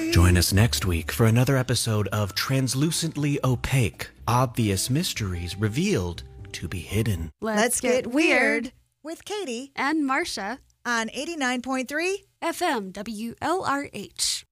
Join us next week for another episode of Translucently Opaque, Obvious Mysteries Revealed to be Hidden. Let's get weird with Katie and Marcia on 89.3 FM WLRH.